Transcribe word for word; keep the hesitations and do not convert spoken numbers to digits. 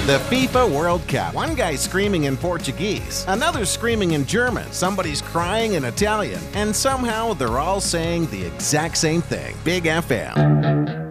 The FIFA World Cup. One guy's screaming in Portuguese, another's screaming in German, somebody's crying in Italian, and somehow they're all saying the exact same thing. Big F M.